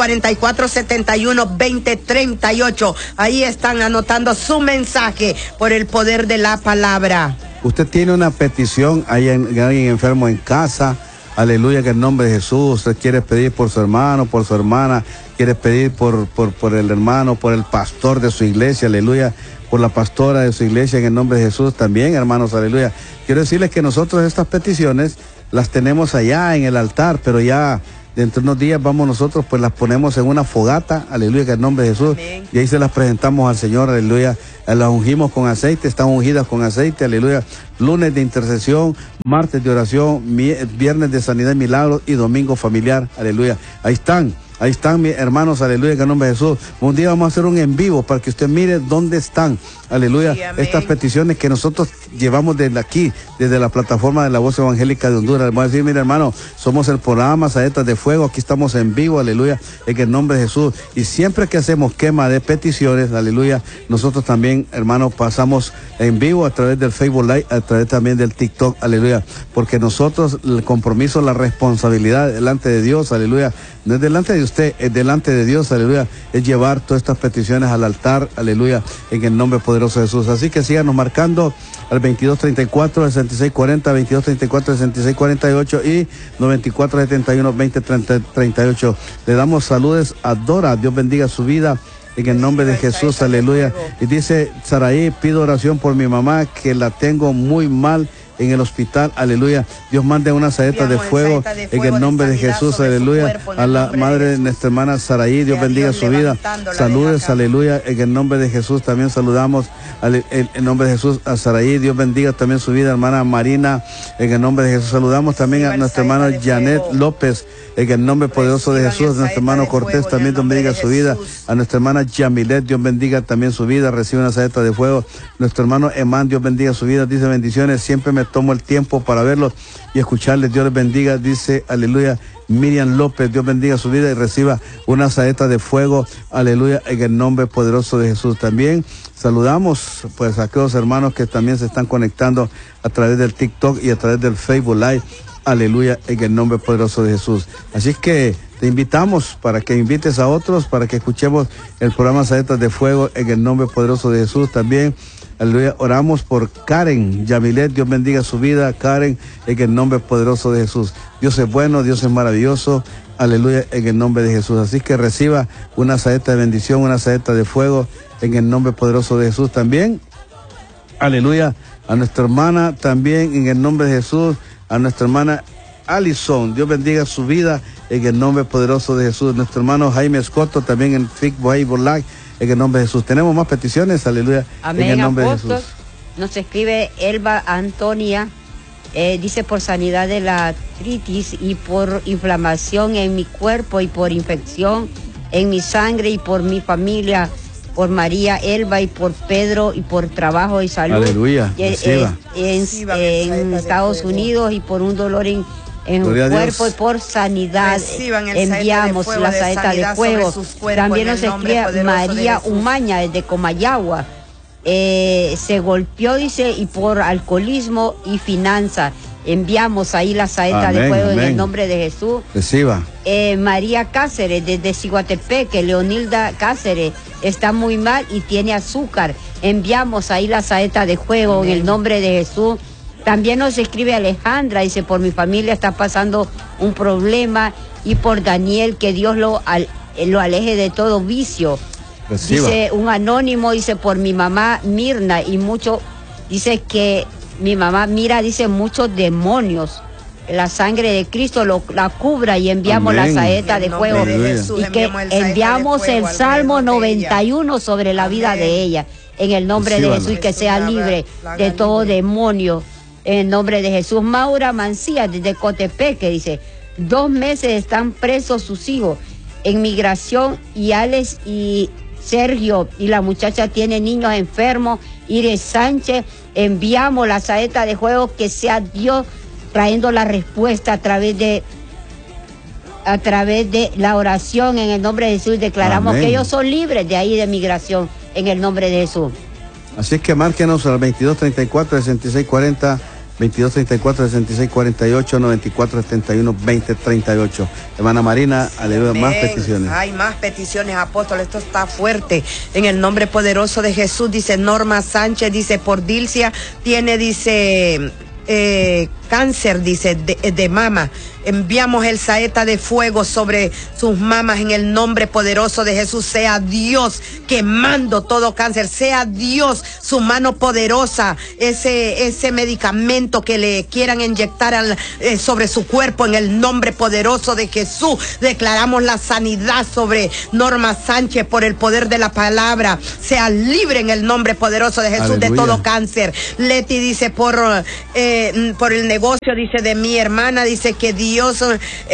veinticuatro setenta y uno, veinte treinta y ocho. Ahí están anotando su mensaje por el poder de la palabra. Usted tiene una petición, hay alguien enfermo en casa, aleluya, que en nombre de Jesús, usted quiere pedir por su hermano, por su hermana, quiere pedir por, por, por el hermano, por el pastor de su iglesia, aleluya, por la pastora de su iglesia, en el nombre de Jesús también, hermanos, aleluya. Quiero decirles que nosotros estas peticiones las tenemos allá en el altar, pero ya dentro de unos días vamos nosotros, pues las ponemos en una fogata, aleluya, que en el nombre de Jesús, amén. Y ahí se las presentamos al Señor, aleluya, las ungimos con aceite, están ungidas con aceite, aleluya, lunes de intercesión, martes de oración, viernes de sanidad y milagros y domingo familiar, aleluya, ahí están. Ahí están mis hermanos, aleluya, que en nombre de Jesús. Un día vamos a hacer un en vivo para que usted mire dónde están, aleluya, sí, estas peticiones que nosotros llevamos desde aquí, desde la plataforma de la Voz Evangélica de Honduras. Le voy a decir, mire hermano, somos el programa Saetas de Fuego, aquí estamos en vivo, aleluya, en el nombre de Jesús. Y siempre que hacemos quema de peticiones, aleluya, nosotros también, hermano, pasamos en vivo a través del Facebook Live, a través también del TikTok, aleluya, porque nosotros, el compromiso, la responsabilidad delante de Dios, aleluya, no es delante de usted, es delante de Dios, aleluya, es llevar todas estas peticiones al altar, aleluya, en el nombre poderoso de Jesús. Así que síganos marcando al veintidós treinta y cuatro, sesenta y seis cuarenta, veintidós treinta y cuatro, sesenta y seis cuarenta y ocho y noventa y cuatro setenta y uno, veinte treinta y ocho. Le damos saludos a Dora, Dios bendiga su vida. En el nombre de Jesús, aleluya. Y dice Saraí, pido oración por mi mamá que la tengo muy mal en el hospital, aleluya. Dios mande una saeta de fuego en el nombre de Jesús, aleluya. A la madre de nuestra hermana Saraí, Dios bendiga su vida. Saludes, aleluya, en el nombre de Jesús. También saludamos en el nombre de Jesús a Saraí, Dios bendiga también su vida, hermana Marina, en el nombre de Jesús. Saludamos también a nuestra hermana Janet López, en el nombre poderoso de Jesús. A nuestro hermano Cortés también, Dios bendiga su vida. A nuestra hermana Yamilet, Dios bendiga también su vida, recibe una saeta de fuego. Nuestro hermano Emán, Dios bendiga su vida, dice bendiciones, siempre me tomo el tiempo para verlos y escucharles, Dios les bendiga, dice, aleluya, Miriam López, Dios bendiga su vida y reciba una saeta de fuego, aleluya, en el nombre poderoso de Jesús. También saludamos pues a aquellos hermanos que también se están conectando a través del TikTok y a través del Facebook Live, aleluya, en el nombre poderoso de Jesús. Así que te invitamos para que invites a otros, para que escuchemos el programa Saetas de Fuego en el nombre poderoso de Jesús. También, aleluya, oramos por Karen Yamilet, Dios bendiga su vida, Karen, en el nombre poderoso de Jesús. Dios es bueno, Dios es maravilloso, aleluya, en el nombre de Jesús. Así que reciba una saeta de bendición, una saeta de fuego en el nombre poderoso de Jesús. También, aleluya, a nuestra hermana también en el nombre de Jesús, a nuestra hermana Alison, Dios bendiga su vida en el nombre poderoso de Jesús. Nuestro hermano Jaime Escoto también en Facebook Live, en el nombre de Jesús. Tenemos más peticiones, aleluya, amén, en el nombre apóstol. de Jesús. Nos escribe Elba Antonia, eh, dice por sanidad de la artritis y por inflamación en mi cuerpo y por infección en mi sangre y por mi familia, por María Elba y por Pedro y por trabajo y salud. Aleluya, eh, eh, en, en Estados Unidos y por un dolor en en un cuerpo y por sanidad. Enviamos la saeta de fuego. También nos escribe María Umaña desde Comayagua. Eh, se golpeó, dice, y por alcoholismo y finanzas. Enviamos ahí la saeta amén, de fuego amén. En el nombre de Jesús. Reciba. Eh, María Cáceres desde Ciguatepeque, Leonilda Cáceres está muy mal y tiene azúcar. Enviamos ahí la saeta de fuego amén. En el nombre de Jesús. También nos escribe Alejandra, dice, por mi familia está pasando un problema y por Daniel, que Dios lo, al, lo aleje de todo vicio. Reciba. Dice un anónimo, dice, por mi mamá Mirna y mucho, dice que mi mamá mira, dice, muchos demonios. La sangre de Cristo lo, la cubra y enviamos amén. La saeta de fuego de Jesús, y que enviamos el, el Salmo noventa y uno sobre la amén. Vida de ella. En el nombre Reciba. De Jesús y que sea libre de todo demonio. En el nombre de Jesús. Maura Mancía desde Cotepeque dice, dos meses están presos sus hijos en migración y Alex y Sergio y la muchacha tiene niños enfermos. Iris Sánchez, enviamos la saeta de fuego, que sea Dios trayendo la respuesta a través de a través de la oración en el nombre de Jesús. Declaramos amén. Que ellos son libres de ahí de migración en el nombre de Jesús. Así que márquenos al veintidós treinta y cuatro, sesenta y seis cuarenta, veintidós treinta y cuatro, sesenta y seis cuarenta y ocho, noventa y cuatro setenta y uno, veinte treinta y ocho. Hermana Marina, aleluya, más peticiones. Hay más peticiones, apóstol, esto está fuerte. En el nombre poderoso de Jesús, dice Norma Sánchez, dice por Dilcia, tiene, dice, eh, cáncer, dice, de, de mama. Enviamos el saeta de fuego sobre sus mamas en el nombre poderoso de Jesús. Sea Dios quemando todo cáncer. Sea Dios su mano poderosa. Ese, ese medicamento que le quieran inyectar al, eh, sobre su cuerpo en el nombre poderoso de Jesús. Declaramos la sanidad sobre Norma Sánchez por el poder de la palabra. Sea libre en el nombre poderoso de Jesús. Aleluya. De todo cáncer. Leti dice por, eh, por el negocio, dice de mi hermana, dice que Dios Dios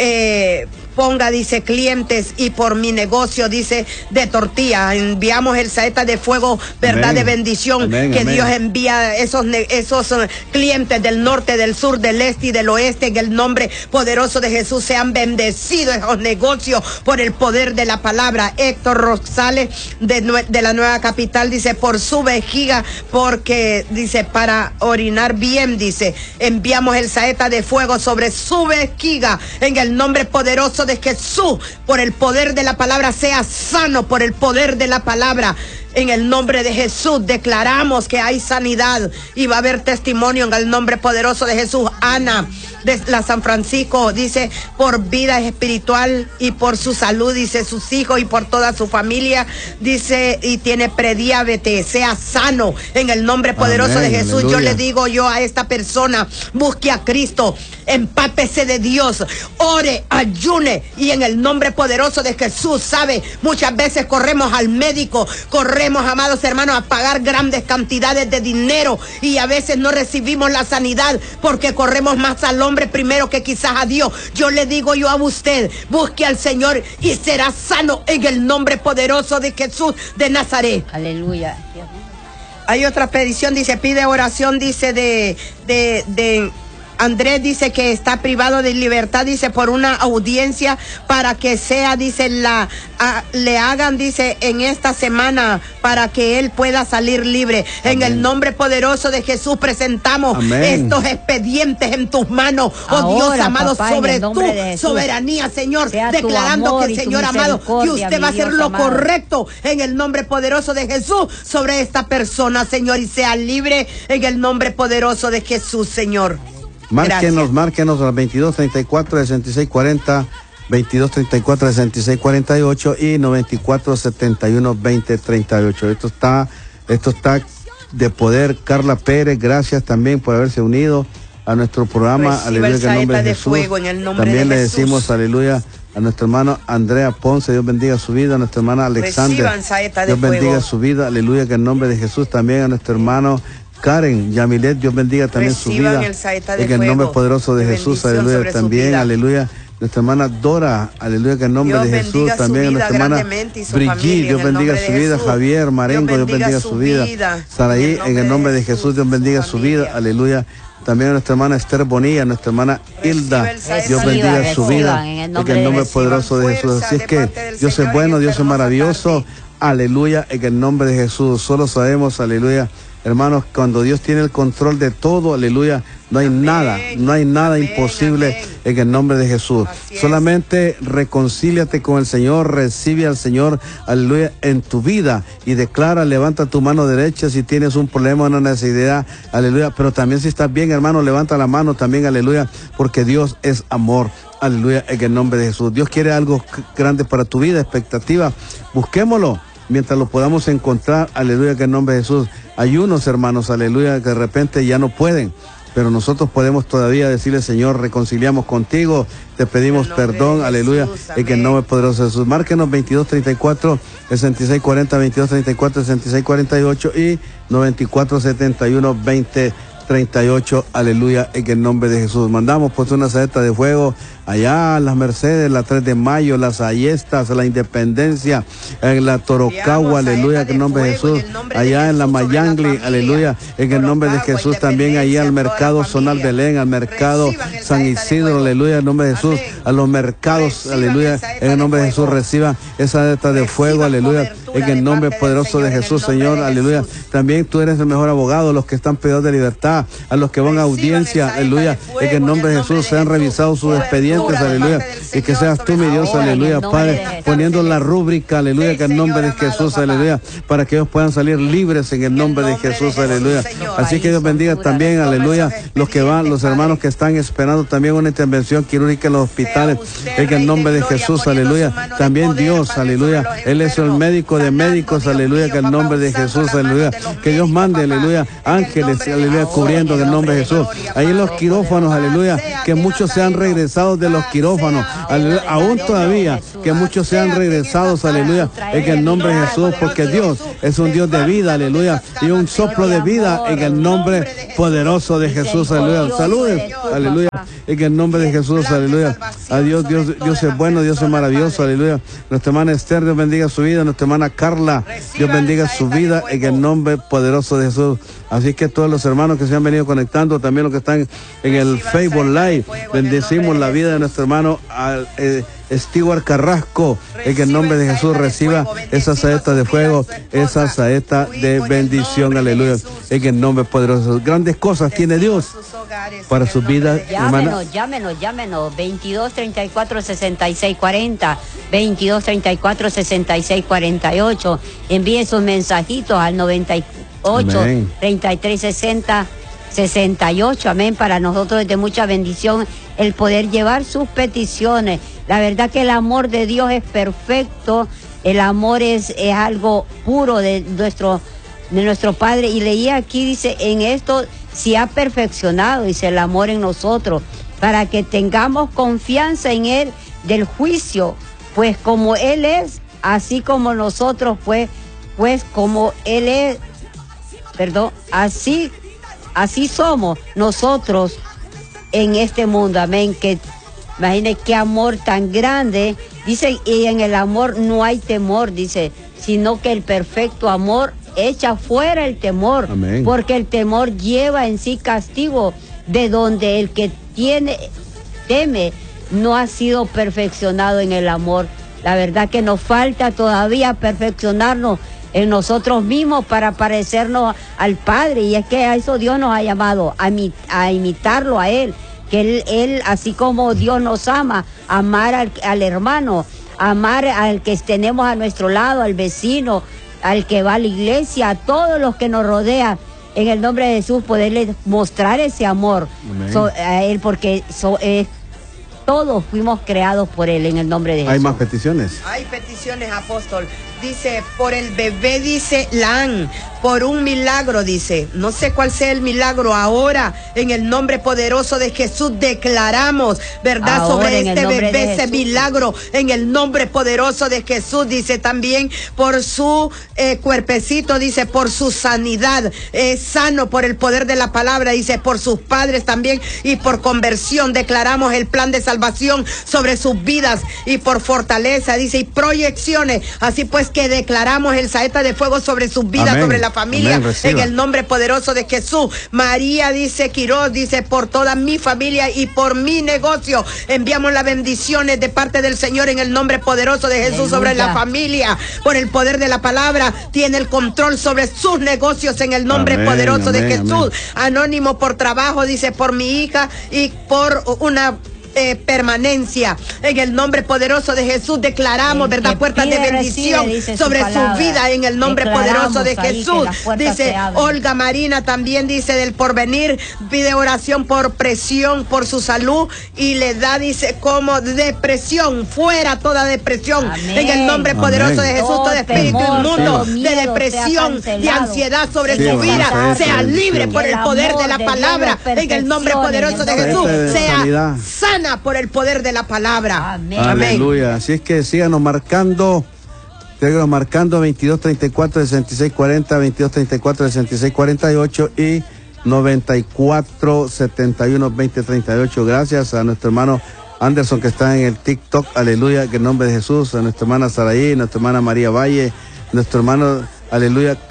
eh, ponga, dice, clientes y por mi negocio, dice, de tortilla. Enviamos el saeta de fuego, verdad, amén, de bendición, amén, que amén. Dios envía esos, esos uh, clientes del norte, del sur, del este y del oeste, en el nombre poderoso de Jesús. Sean bendecidos esos negocios por el poder de la palabra. Héctor Rosales de, de la nueva capital, dice, por su vejiga, porque, dice, para orinar bien, dice, enviamos el saeta de fuego sobre su vejiga en el nombre poderoso de Jesús. Por el poder de la palabra, sea sano por el poder de la palabra. En el nombre de Jesús declaramos que hay sanidad y va a haber testimonio en el nombre poderoso de Jesús. Ana de la San Francisco dice por vida espiritual y por su salud, dice sus hijos y por toda su familia, dice, y tiene prediabetes, sea sano en el nombre poderoso amén, de Jesús. Aleluya. Yo le digo yo a esta persona, busque a Cristo, empápese de Dios, ore, ayune y en el nombre poderoso de Jesús. Sabe, muchas veces corremos al médico, corremos, amados hermanos, a pagar grandes cantidades de dinero y a veces no recibimos la sanidad porque corremos más al hombre primero que quizás a Dios. Yo le digo yo a usted, busque al Señor y será sano en el nombre poderoso de Jesús de Nazaret. Aleluya. Hay otra petición, dice, pide oración, dice, de, de, de Andrés, dice que está privado de libertad, dice, por una audiencia para que sea, dice, la a, le hagan, dice, en esta semana para que él pueda salir libre. Amén. En el nombre poderoso de Jesús presentamos amén. Estos expedientes en tus manos, oh ahora, Dios amado, papá, sobre tu soberanía, Señor, sea declarando que, Señor amado, que usted va a hacer Dios lo amado. Correcto en el nombre poderoso de Jesús sobre esta persona, Señor, y sea libre en el nombre poderoso de Jesús, Señor. Márquenos, gracias. Márquenos al veintidós treinta y cuatro, sesenta y seis cuarenta, veintidós treinta y cuatro, sesenta y seis cuarenta y ocho y noventa y cuatro setenta y uno, veinte treinta y ocho. Esto está, esto está de poder. Carla Pérez, gracias también por haberse unido a nuestro programa. Reciba aleluya, el en el nombre de, de Jesús. Fuego en el nombre también de le Jesús. decimos aleluya a nuestro hermano Andrea Ponce, Dios bendiga su vida, a nuestra hermana Alexander, Dios bendiga fuego. Su vida, aleluya, que en el nombre de Jesús. También a nuestro hermano Karen Yamilet, Dios bendiga también Reciban su vida el en el nombre poderoso de, de Jesús, aleluya, también, aleluya, nuestra hermana Dora, aleluya, que en nombre Dios de Jesús, también a nuestra hermana Brigitte, Dios bendiga su vida, Javier Marengo, Dios bendiga, Dios bendiga su vida, vida. Saraí, en el nombre de Jesús, Dios bendiga su vida, aleluya. También a nuestra hermana Esther Bonilla, a nuestra hermana Hilda, Dios bendiga su vida, en el nombre, en el nombre poderoso de Jesús. Así es que Dios es bueno, Dios es maravilloso, aleluya, en el nombre de Jesús. Solo sabemos, aleluya, hermanos, cuando Dios tiene el control de todo, aleluya, no hay amén, nada, no hay nada amén, imposible amén. En el nombre de Jesús. Solamente reconcíliate con el Señor, recibe al Señor, aleluya, en tu vida y declara, levanta tu mano derecha si tienes un problema, una necesidad, aleluya, pero también si estás bien, hermano, levanta la mano también, aleluya, porque Dios es amor. Aleluya, en el nombre de Jesús. Dios quiere algo grande para tu vida, expectativa, busquémoslo. Mientras lo podamos encontrar, aleluya, que en nombre de Jesús. Hay unos hermanos, aleluya, que de repente ya no pueden, pero nosotros podemos todavía decirle, Señor, reconciliamos contigo, te pedimos perdón, aleluya, y que en nombre poderoso de Jesús. Márquenos veintidós treinta y cuatro, sesenta y seis cuarenta, veintidós treinta y cuatro, sesenta y seis cuarenta y ocho y noventa y cuatro setenta y uno, veinte treinta y ocho, aleluya, en el nombre de Jesús. Mandamos pues una saeta de fuego allá en las Mercedes, la tres de mayo, las Ayestas, la Independencia, en la Torocagua, aleluya, en el nombre de Jesús, allá en la Mayangli, aleluya, en el nombre de Jesús, también allá al mercado Zonal Belén, al mercado San Isidro, aleluya, en el nombre de Jesús, a los mercados, aleluya, en el nombre de Jesús, reciban esa saeta de fuego, aleluya, en el nombre poderoso de Jesús, Señor, aleluya. También tú eres el mejor abogado, los que están pedidos de libertad, a los que van a audiencia, aleluya, en el nombre de Jesús, sean revisados sus expedientes, aleluya, y que seas tú, mi Dios, aleluya, Padre, poniendo la rúbrica, aleluya, que en el nombre de Jesús, aleluya, para que ellos puedan salir libres en el nombre de Jesús, aleluya. Así que Dios bendiga también, aleluya, los que van, los hermanos que están esperando también una intervención quirúrgica en los hospitales, en el nombre de Jesús, aleluya. También Dios, aleluya, Él es el médico de médicos, aleluya, que en el nombre de Jesús, aleluya, que Dios mande, aleluya, ángeles, aleluya, cubriendo en el nombre de Jesús. Ahí en los quirófanos, aleluya, que muchos se han regresado de los quirófanos, aleluya, aún todavía, que muchos sean regresados, aleluya, en el nombre de Jesús, porque Dios es un Dios de vida, aleluya, y un soplo de vida en el nombre poderoso de Jesús, aleluya. Saludes, aleluya, en el nombre de Jesús, aleluya. Adiós, Dios, Dios es bueno, Dios es maravilloso, aleluya. Nuestra hermana Esther, Dios bendiga su vida, nuestra hermana Carla, Dios bendiga su vida en el nombre poderoso de Jesús. Así que todos los hermanos que se han venido conectando, también los que están en el Facebook Live, bendecimos la vida de nuestro hermano eh, Stewart Carrasco, en el nombre de Jesús, reciba esa saeta de fuego, esa saeta de bendición, aleluya, en el nombre poderoso. Grandes cosas tiene Dios para su vida, hermana. Llámenos, llámenos, llámenos, veintidós, treinta y cuatro, sesenta y seis, cuarenta, veintidós, treinta y cuatro, sesenta y seis, cuarenta y ocho, envíe sus mensajitos al noventa y ocho, treinta y tres, sesenta, sesenta y ocho, amén. Para nosotros es de mucha bendición el poder llevar sus peticiones. La verdad que el amor de Dios es perfecto, el amor es, es algo puro de nuestro, de nuestro Padre. Y leía aquí, dice, en esto se ha perfeccionado, dice, el amor en nosotros, para que tengamos confianza en Él del juicio, pues como Él es, así como nosotros, pues, pues como Él es, perdón, así, así somos nosotros en este mundo, amén. Que imagine qué amor tan grande, dice, y en el amor no hay temor, dice, sino que el perfecto amor echa fuera el temor, amén, porque el temor lleva en sí castigo, de donde el que tiene, teme, no ha sido perfeccionado en el amor. La verdad que nos falta todavía perfeccionarnos en nosotros mismos para parecernos al Padre, y es que a eso Dios nos ha llamado, a, mi, a imitarlo a Él, que él, él, así como Dios nos ama, amar al, al hermano, amar al que tenemos a nuestro lado, al vecino, al que va a la iglesia, a todos los que nos rodean, en el nombre de Jesús, poderle mostrar ese amor so, a Él, porque so, eh, todos fuimos creados por Él, en el nombre de Jesús. ¿Hay más peticiones? Hay peticiones, apóstol. Dice, por el bebé, dice Lan, por un milagro, dice, no sé cuál sea el milagro ahora, en el nombre poderoso de Jesús declaramos, ¿verdad? Ahora, sobre este bebé, ese milagro, en el nombre poderoso de Jesús. Dice también por su eh, cuerpecito, dice, por su sanidad, eh, sano por el poder de la palabra, dice, por sus padres también, y por conversión declaramos el plan de salvación sobre sus vidas, y por fortaleza, dice, y proyecciones, así pues que declaramos el saeta de fuego sobre sus vidas, amén, sobre la familia, amén, en el nombre poderoso de Jesús. María, dice Quiroz, dice, por toda mi familia y por mi negocio, enviamos las bendiciones de parte del Señor en el nombre poderoso de Jesús. Aleluya. Sobre la familia, por el poder de la palabra, tiene el control sobre sus negocios en el nombre amén, poderoso amén, de Jesús. Amén. Anónimo, por trabajo, dice, por mi hija y por una Eh, permanencia, en el nombre poderoso de Jesús declaramos, el verdad, puertas de bendición recibe, sobre su, su vida en el nombre poderoso de Jesús. Dice Olga Marina también, dice, del porvenir, pide oración por presión, por su salud, y le da, dice, como depresión, fuera toda depresión, amén, en el nombre poderoso amén, de Jesús. Todo espíritu temor, inmundo sí, de depresión, de ansiedad sobre sí, su vida, sea libre por el poder de la palabra, en el nombre poderoso de Jesús, sea sana por el poder de la palabra. Amén. Aleluya. Así es que síganos marcando, síganos marcando veintidós, treinta y cuatro, sesenta y seis, cuarenta, veintidós, treinta y cuatro, sesenta y seis, cuarenta y ocho y noventa y cuatro, setenta y uno, veinte, treinta y ocho. Gracias a nuestro hermano Anderson que está en el TikTok, aleluya, que en nombre de Jesús, a nuestra hermana Saraí, nuestra hermana María Valle, nuestro hermano, aleluya,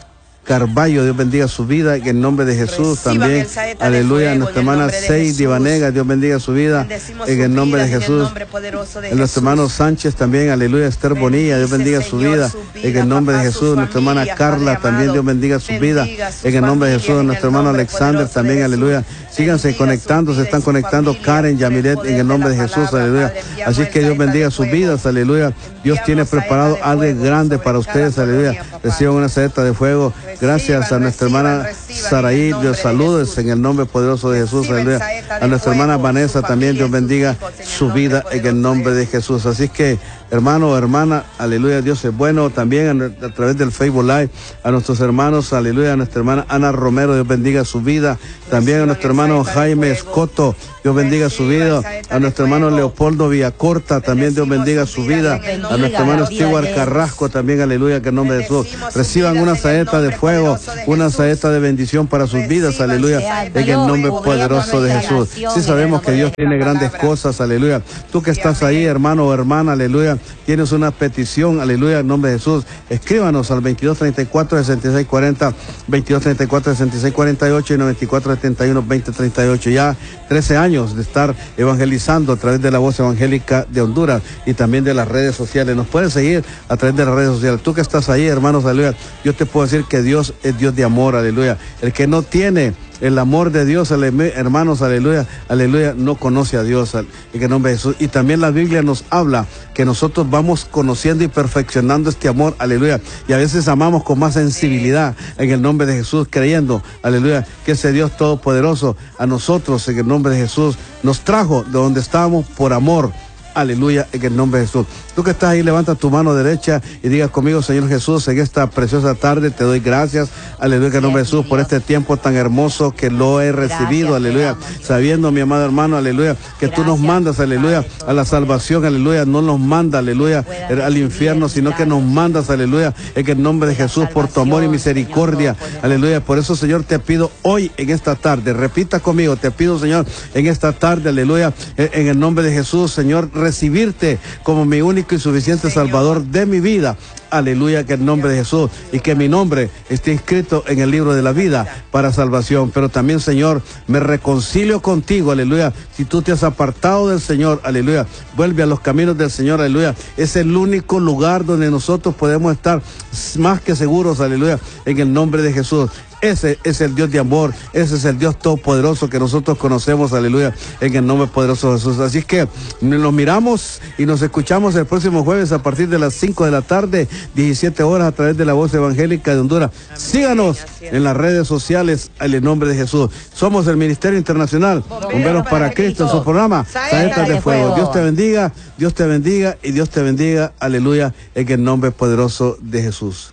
Carballo, Dios bendiga su vida, en el nombre de Jesús. Reciban también, aleluya, nuestra hermana Seidi Vanega, Dios bendiga su vida, en el nombre de Jesús. En nuestro hermano Sánchez también, aleluya, Esther Bonilla, Dios bendiga su vida, en el nombre de Jesús. Nuestra hermana Carla también, Dios bendiga su vida, en el nombre de Jesús. Nuestro hermano Alexander también, aleluya. Síganse conectando, se están conectando Karen, Yamilet, en el nombre de Jesús, aleluya. Así que Dios bendiga sus vidas, aleluya. Dios tiene preparado algo grande para ustedes, aleluya. Reciban una saeta de fuego. Gracias a nuestra hermana Saraí, Dios saludos en el nombre poderoso de Jesús, aleluya. A nuestra hermana Vanessa también, Dios bendiga su vida en el nombre de Jesús. Así que, hermano o hermana, aleluya, Dios es bueno. También a, a través del Facebook Live, a nuestros hermanos, aleluya, a nuestra hermana Ana Romero, Dios bendiga su vida. También a nuestro hermano Jaime Escoto, Dios bendiga su vida. A nuestro hermano Leopoldo Villacorta, también Dios bendiga su vida. A nuestro hermano Stewart Carrasco, también, aleluya, que en nombre de Jesús reciban una saeta de fuego, una saeta de bendición para sus vidas, aleluya, en el nombre poderoso de Jesús. Sí sabemos que Dios tiene grandes cosas, aleluya. Tú que estás ahí, hermano o hermana, aleluya, tienes una petición, aleluya, en nombre de Jesús, escríbanos al veintidós treinta y cuatro, sesenta y seis cuarenta, veintidós treinta y cuatro, sesenta y seis cuarenta y ocho y noventa y cuatro setenta y uno, veinte treinta y ocho. Ya trece años de estar evangelizando a través de la Voz Evangélica de Honduras y también de las redes sociales. Nos pueden seguir a través de las redes sociales. Tú que estás ahí, hermanos, aleluya, yo te puedo decir que Dios es Dios de amor, aleluya. El que no tiene el amor de Dios, hermanos, aleluya, aleluya, no conoce a Dios, en el nombre de Jesús. Y también la Biblia nos habla que nosotros vamos conociendo y perfeccionando este amor, aleluya. Y a veces amamos con más sensibilidad, en el nombre de Jesús, creyendo, aleluya, que ese Dios todopoderoso a nosotros, en el nombre de Jesús, nos trajo de donde estábamos por amor. Aleluya, en el nombre de Jesús. Tú que estás ahí, levanta tu mano derecha y diga conmigo: Señor Jesús, en esta preciosa tarde te doy gracias, aleluya, en el nombre de Jesús, por este tiempo tan hermoso que lo he recibido, aleluya, sabiendo, mi amado hermano, aleluya, que tú nos mandas, aleluya, a la salvación, aleluya, no nos manda, aleluya, al infierno, sino que nos mandas, aleluya, en el nombre de Jesús, por tu amor y misericordia, aleluya. Por eso, Señor, te pido hoy, en esta tarde, repita conmigo, te pido, Señor, en esta tarde, aleluya, en el nombre de Jesús, Señor, recibirte como mi único y suficiente Salvador de mi vida. Aleluya, que el nombre de Jesús y que mi nombre esté inscrito en el libro de la vida para salvación. Pero también, Señor, me reconcilio contigo, aleluya. Si tú te has apartado del Señor, aleluya, vuelve a los caminos del Señor, aleluya. Es el único lugar donde nosotros podemos estar más que seguros, aleluya, en el nombre de Jesús. Ese es el Dios de amor, ese es el Dios todopoderoso que nosotros conocemos, aleluya, en el nombre poderoso de Jesús. Así es que nos miramos y nos escuchamos el próximo jueves a partir de las cinco de la tarde, diecisiete horas, a través de la Voz Evangélica de Honduras. Síganos en las redes sociales, en el nombre de Jesús. Somos el Ministerio Internacional Bomberos para Cristo, en su programa Saetas de Fuego. Dios te bendiga, Dios te bendiga y Dios te bendiga, aleluya, en el nombre poderoso de Jesús.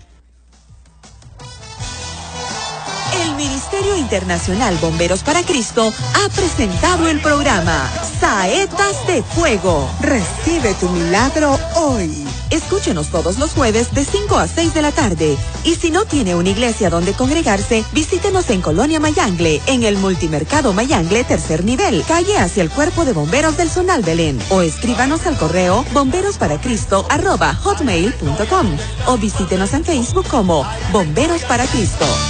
Ministerio Internacional Bomberos para Cristo ha presentado el programa Saetas de Fuego. Recibe tu milagro hoy. Escúchenos todos los jueves de cinco a seis de la tarde. Y si no tiene una iglesia donde congregarse, visítenos en Colonia Mayangle, en el Multimercado Mayangle, tercer nivel, calle hacia el Cuerpo de Bomberos del Zonal Belén. O escríbanos al correo bomberosparacristo arroba hotmail punto com o visítenos en Facebook como Bomberos para Cristo.